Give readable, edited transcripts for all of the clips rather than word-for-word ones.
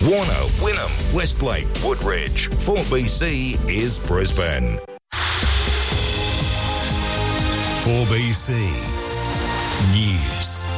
Warner, Wynnum, Westlake, Woodridge. 4BC is Brisbane. 4BC News.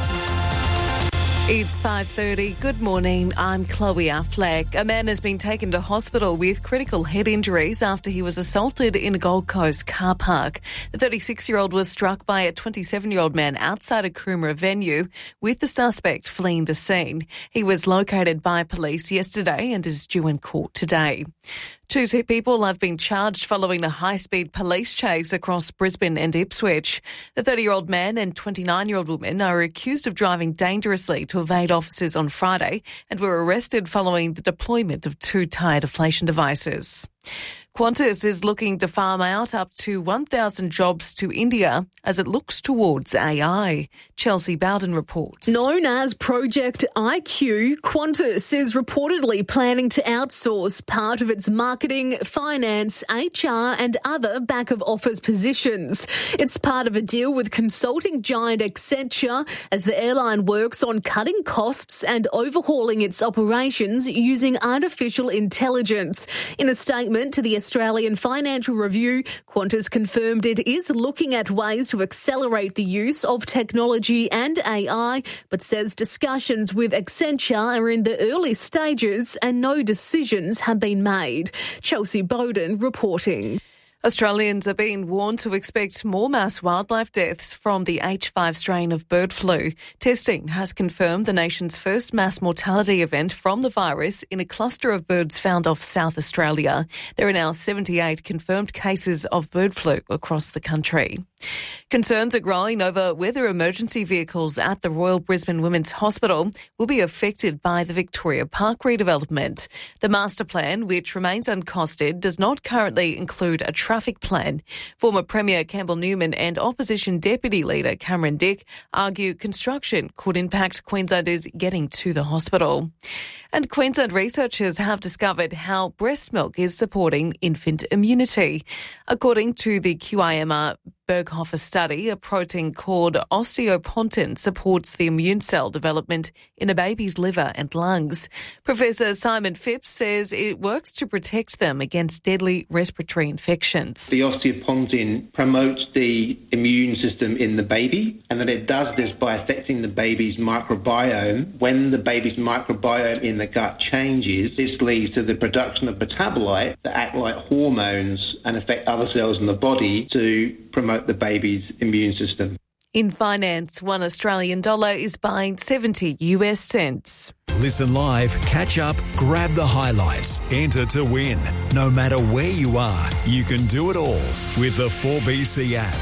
It's 5:30. Good morning. I'm Chloe Affleck. A man has been taken to hospital with critical head injuries after he was assaulted in a Gold Coast car park. The 36-year-old was struck by a 27-year-old man outside a Coomera venue, with the suspect fleeing the scene. He was located by police yesterday and is due in court today. Two people have been charged following a high-speed police chase across Brisbane and Ipswich. The 30-year-old man and 29-year-old woman are accused of driving dangerously to evade officers on Friday and were arrested following the deployment of two tyre deflation devices. Qantas is looking to farm out up to 1,000 jobs to India as it looks towards AI. Chelsea Bowden reports. Known as Project IQ, Qantas is reportedly planning to outsource part of its marketing, finance, HR and other back-of-office positions. It's part of a deal with consulting giant Accenture as the airline works on cutting costs and overhauling its operations using artificial intelligence. In a statement to the Australian Financial Review, Qantas confirmed it is looking at ways to accelerate the use of technology and AI, but says discussions with Accenture are in the early stages and no decisions have been made. Chelsea Bowden reporting. Australians are being warned to expect more mass wildlife deaths from the H5 strain of bird flu. Testing has confirmed the nation's first mass mortality event from the virus in a cluster of birds found off South Australia. There are now 78 confirmed cases of bird flu across the country. Concerns are growing over whether emergency vehicles at the Royal Brisbane Women's Hospital will be affected by the Victoria Park redevelopment. The master plan, which remains uncosted, does not currently include a traffic plan. Former Premier Campbell Newman and Opposition Deputy Leader Cameron Dick argue construction could impact Queenslanders getting to the hospital. And Queensland researchers have discovered how breast milk is supporting infant immunity. According to the QIMR Berghofer study, a protein called osteopontin supports the immune cell development in a baby's liver and lungs. Professor Simon Phipps says it works to protect them against deadly respiratory infections. The osteopontin promotes the immune system in the baby, and that it does this by affecting the baby's microbiome. When the baby's microbiome in the gut changes, this leads to the production of metabolites that act like hormones and affect other cells in the body to promote the baby's immune system. In finance, $1 Australian is buying 70 US cents. Listen live, catch up, grab the highlights, enter to win. No matter where you are, you can do it all with the 4BC app.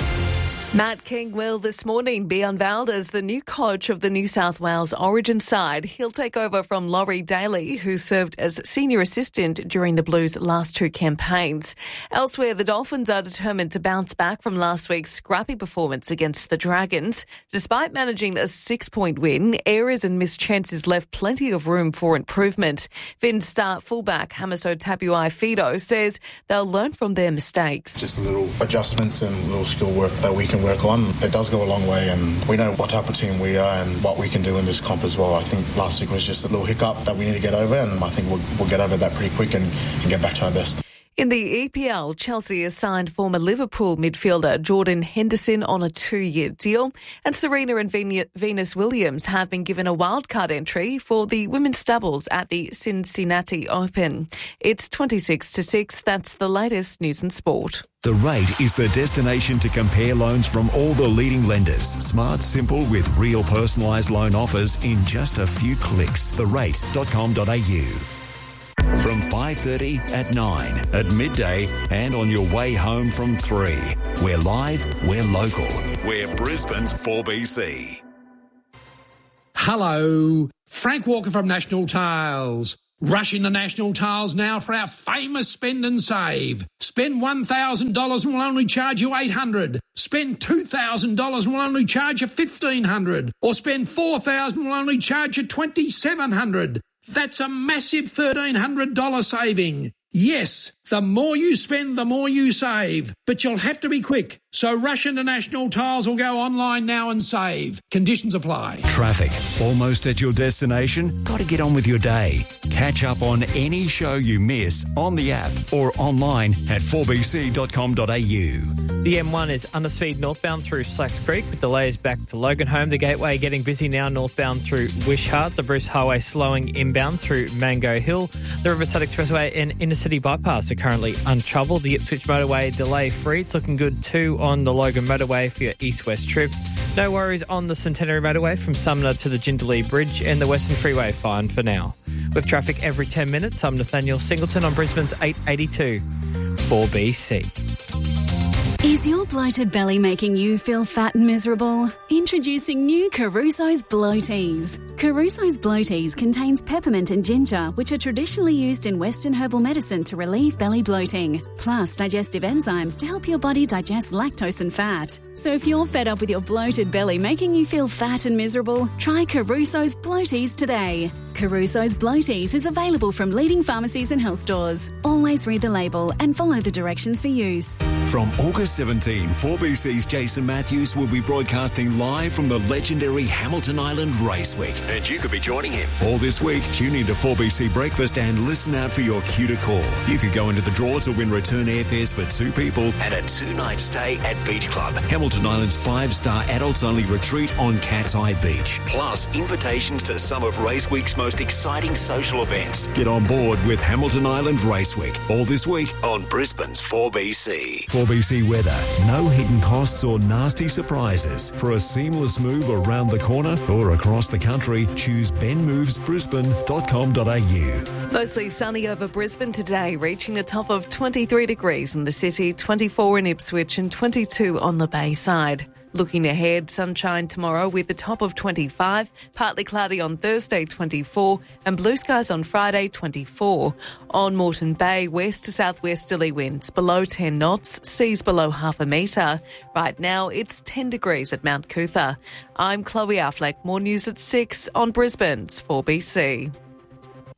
Matt King will this morning be unveiled as the new coach of the New South Wales Origin side. He'll take over from Laurie Daly, who served as senior assistant during the Blues' last two campaigns. Elsewhere, the Dolphins are determined to bounce back from last week's scrappy performance against the Dragons. Despite managing a 6-point win, errors and missed chances left plenty of room for improvement. Finns star fullback Hamiso Tabuai-Fidow says they'll learn from their mistakes. Just little adjustments and little skill work that we can work on. It does go a long way, and we know what type of team we are and what we can do in this comp as well. I think last week was just a little hiccup that we need to get over, and I think we'll get over that pretty quick and get back to our best. In the EPL, Chelsea has signed former Liverpool midfielder Jordan Henderson on a 2-year deal, and Serena and Venus Williams have been given a wildcard entry for the women's doubles at the Cincinnati Open. It's 26-6. That's the latest news and sport. The Rate is the destination to compare loans from all the leading lenders. Smart, simple, with real personalised loan offers in just a few clicks. therate.com.au. From 5:30 at 9, at midday and on your way home from 3. We're live, we're local. We're Brisbane's 4BC. Hello, Frank Walker from National Tiles. Rush into National Tiles now for our famous spend and save. Spend $1,000 and we'll only charge you $800. Spend $2,000 and we'll only charge you $1,500. Or spend $4,000 and we'll only charge you $2,700. That's a massive $1,300 saving. Yes, the more you spend, the more you save. But you'll have to be quick. So rush into National Tiles or go online now and save. Conditions apply. Traffic. Almost at your destination? Got to get on with your day. Catch up on any show you miss on the app or online at 4bc.com.au. The M1 is under speed northbound through Slacks Creek with delays back to Loganholme. The Gateway getting busy now northbound through Wishart. The Bruce Highway slowing inbound through Mango Hill. The Riverside Expressway and Inner City Bypass are currently untroubled. The Ipswich Motorway delay free. It's looking good too on the Logan Motorway for your east-west trip. No worries on the Centenary Motorway from Sumner to the Jindalee Bridge, and the Western Freeway fine for now. With traffic every 10 minutes, I'm Nathaniel Singleton on Brisbane's 882 4BC. Is your bloated belly making you feel fat and miserable? Introducing new Caruso's Bloaties. Caruso's Bloaties contains peppermint and ginger, which are traditionally used in Western herbal medicine to relieve belly bloating, plus digestive enzymes to help your body digest lactose and fat. So if you're fed up with your bloated belly making you feel fat and miserable, try Caruso's Bloaties today. Caruso's Bloaties is available from leading pharmacies and health stores. Always read the label and follow the directions for use. From August 17, 4BC's Jason Matthews will be broadcasting live from the legendary Hamilton Island Race Week, and you could be joining him. All this week, tune in to 4BC Breakfast and listen out for your cue to call. You could go into the draw to win return airfares for 2 people and a 2-night stay at Beach Club, Hamilton Island's 5-star adults-only retreat on Cat's Eye Beach. Plus, invitations to some of Race Week's most exciting social events. Get on board with Hamilton Island Race Week, all this week on Brisbane's 4BC. 4BC weather, no hidden costs or nasty surprises. For a seamless move around the corner or across the country, choose benmovesbrisbane.com.au. Mostly sunny over Brisbane today, reaching a top of 23 degrees in the city, 24 in Ipswich and 22 on the Bayside. Looking ahead, sunshine tomorrow with a top of 25, partly cloudy on Thursday 24 and blue skies on Friday 24. On Moreton Bay, west to southwesterly winds below 10 knots, seas below half a metre. Right now it's 10 degrees at Mount Cootha. I'm Chloe Affleck, more news at 6 on Brisbane's 4BC.